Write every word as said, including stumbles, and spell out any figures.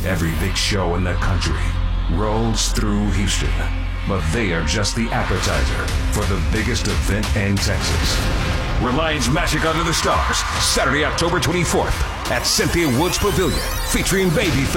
Every big show in the country rolls through Houston, but they are just the appetizer for the biggest event in Texas. Reliance Magic Under the Stars, Saturday, October twenty-fourth at Cynthia Woods Pavilion, featuring Babyface.